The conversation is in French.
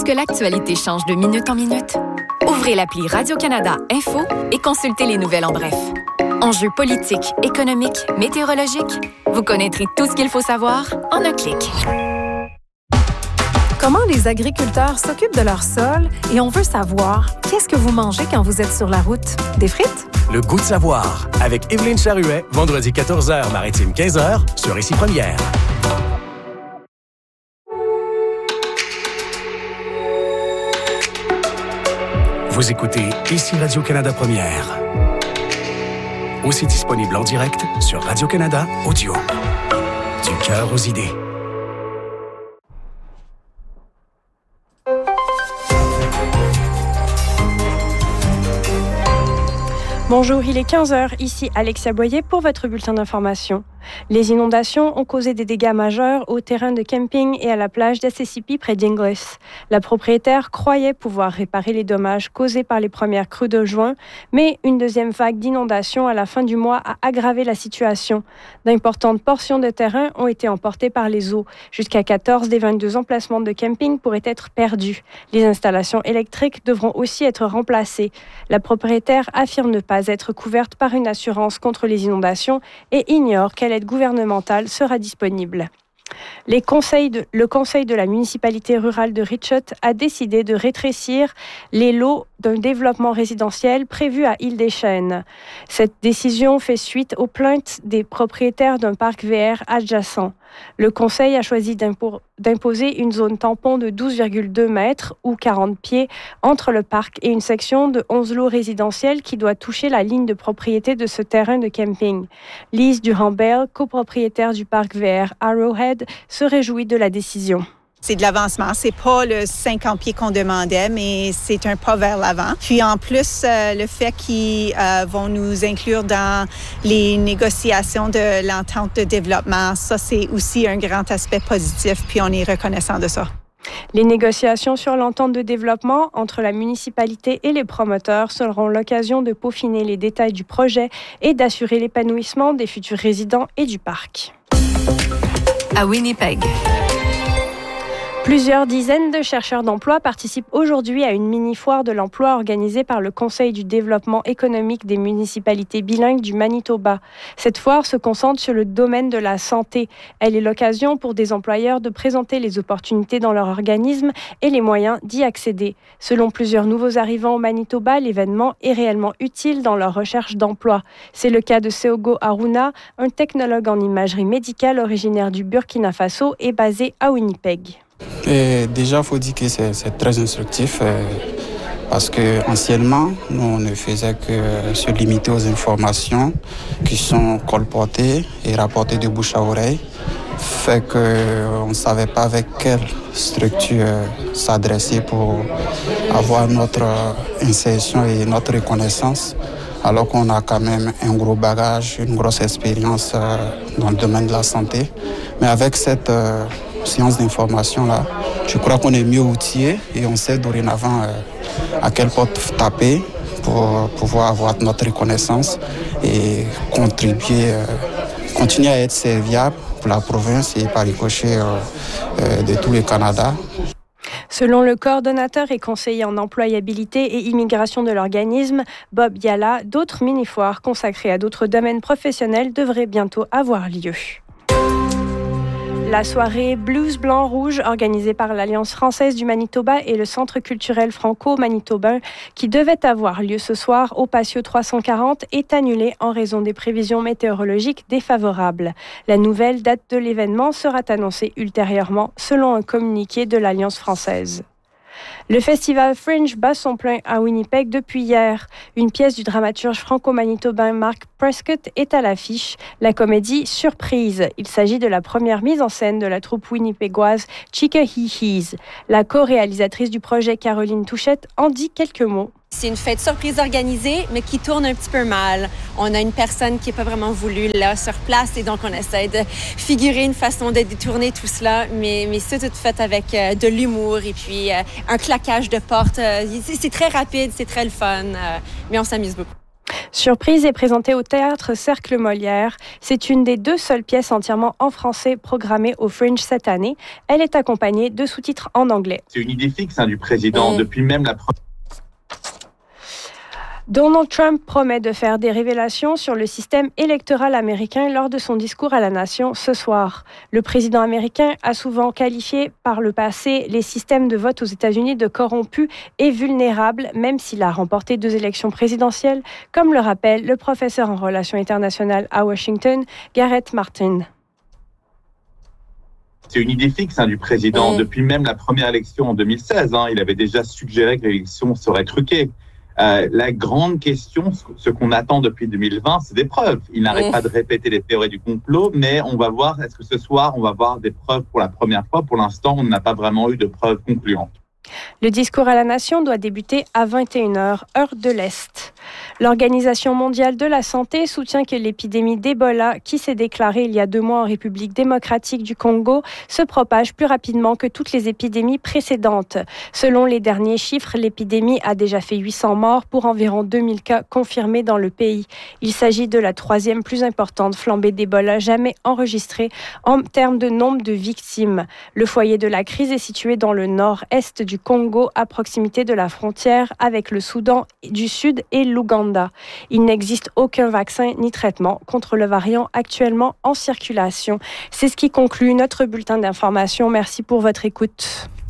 Parce que l'actualité change de minute en minute. Ouvrez l'appli Radio-Canada Info et consultez les nouvelles en bref. Enjeux politiques, économiques, météorologiques, vous connaîtrez tout ce qu'il faut savoir en un clic. Comment les agriculteurs s'occupent de leur sol et on veut savoir qu'est-ce que vous mangez quand vous êtes sur la route? Des frites? Le goût de savoir avec Évelyne Charuet, vendredi 14h, maritime 15h sur Ici Première. Vous écoutez Ici Radio-Canada Première. Aussi disponible en direct sur Radio-Canada Audio. Du cœur aux idées. Bonjour, il est 15h, ici Alexia Boyer pour votre bulletin d'information. Les inondations ont causé des dégâts majeurs au terrain de camping et à la plage d'Assisipi près d'Inglis. La propriétaire croyait pouvoir réparer les dommages causés par les premières crues de juin, mais une deuxième vague d'inondations à la fin du mois a aggravé la situation. D'importantes portions de terrain ont été emportées par les eaux. Jusqu'à 14 des 22 emplacements de camping pourraient être perdus. Les installations électriques devront aussi être remplacées. La propriétaire affirme ne pas être couverte par une assurance contre les inondations et ignore quelle aide gouvernementale sera disponible. Le conseil de la municipalité rurale de Richet a décidé de rétrécir les lots d'un développement résidentiel prévu à Île-des-Chênes. Cette décision fait suite aux plaintes des propriétaires d'un parc VR adjacent. Le conseil a choisi d'imposer une zone tampon de 12,2 mètres ou 40 pieds entre le parc et une section de 11 lots résidentiels qui doit toucher la ligne de propriété de ce terrain de camping. Lise Durand-Bell, copropriétaire du parc VR Arrowhead, se réjouit de la décision. C'est de l'avancement. C'est pas le 50 pieds qu'on demandait, mais c'est un pas vers l'avant. Puis en plus, le fait qu'ils vont nous inclure dans les négociations de l'entente de développement, ça, c'est aussi un grand aspect positif, puis on est reconnaissant de ça. Les négociations sur l'entente de développement entre la municipalité et les promoteurs seront l'occasion de peaufiner les détails du projet et d'assurer l'épanouissement des futurs résidents et du parc. À Winnipeg. Plusieurs dizaines de chercheurs d'emploi participent aujourd'hui à une mini-foire de l'emploi organisée par le Conseil du développement économique des municipalités bilingues du Manitoba. Cette foire se concentre sur le domaine de la santé. Elle est l'occasion pour des employeurs de présenter les opportunités dans leur organisme et les moyens d'y accéder. Selon plusieurs nouveaux arrivants au Manitoba, l'événement est réellement utile dans leur recherche d'emploi. C'est le cas de Seogo Aruna, un technologue en imagerie médicale originaire du Burkina Faso et basé à Winnipeg. Et déjà, il faut dire que c'est très instructif parce qu'anciennement, nous, on ne faisait que se limiter aux informations qui sont colportées et rapportées de bouche à oreille. Fait qu'on ne savait pas avec quelle structure s'adresser pour avoir notre insertion et notre reconnaissance, alors qu'on a quand même un gros bagage, une grosse expérience dans le domaine de la santé. Mais avec cette séance d'information-là, je crois qu'on est mieux outillé et on sait dorénavant à quelle porte taper pour pouvoir avoir notre reconnaissance et contribuer, continuer à être serviable pour la province et par ricochet de tout le Canada. Selon le coordonnateur et conseiller en employabilité et immigration de l'organisme, Bob Yala, d'autres mini-foires consacrées à d'autres domaines professionnels devraient bientôt avoir lieu. La soirée Blues Blanc-Rouge, organisée par l'Alliance française du Manitoba et le Centre culturel franco-manitobain, qui devait avoir lieu ce soir au patio 340, est annulée en raison des prévisions météorologiques défavorables. La nouvelle date de l'événement sera annoncée ultérieurement, selon un communiqué de l'Alliance française. Le festival Fringe bat son plein à Winnipeg depuis hier. Une pièce du dramaturge franco-manitobain Mark Prescott est à l'affiche, la comédie Surprise. Il s'agit de la première mise en scène de la troupe winnipégoise Chickahee-Hees. La co-réalisatrice du projet, Caroline Touchette, en dit quelques mots. C'est une fête surprise organisée, mais qui tourne un petit peu mal. On a une personne qui n'est pas vraiment voulue là sur place et donc on essaie de figurer une façon de détourner tout cela, mais c'est tout fait avec de l'humour et puis un claquage de porte. C'est très rapide, c'est très le fun, mais on s'amuse beaucoup. Surprise est présentée au Théâtre Cercle Molière. C'est une des 2 seules pièces entièrement en français programmées au Fringe cette année. Elle est accompagnée de sous-titres en anglais. C'est une idée fixe du président depuis même la première. Donald Trump promet de faire des révélations sur le système électoral américain lors de son discours à la nation ce soir. Le président américain a souvent qualifié par le passé les systèmes de vote aux États-Unis de corrompus et vulnérables, même s'il a remporté 2 élections présidentielles, comme le rappelle le professeur en relations internationales à Washington, Garrett Martin. C'est une idée fixe du président depuis même la première élection en 2016. Il avait déjà suggéré que l'élection serait truquée. La grande question, ce qu'on attend depuis 2020, c'est des preuves. Il n'arrête pas de répéter les théories du complot, mais on va voir, est-ce que ce soir, on va voir des preuves pour la première fois? Pour l'instant, on n'a pas vraiment eu de preuves concluantes. Le discours à la nation doit débuter à 21h, heure de l'Est. L'Organisation mondiale de la santé soutient que l'épidémie d'Ebola, qui s'est déclarée il y a 2 mois en République démocratique du Congo, se propage plus rapidement que toutes les épidémies précédentes. Selon les derniers chiffres, l'épidémie a déjà fait 800 morts pour environ 2000 cas confirmés dans le pays. Il s'agit de la 3e plus importante flambée d'Ebola jamais enregistrée en termes de nombre de victimes. Le foyer de la crise est situé dans le nord-est du Congo, à proximité de la frontière avec le Soudan du Sud et l'Ouganda. Il n'existe aucun vaccin ni traitement contre le variant actuellement en circulation. C'est ce qui conclut notre bulletin d'information. Merci pour votre écoute.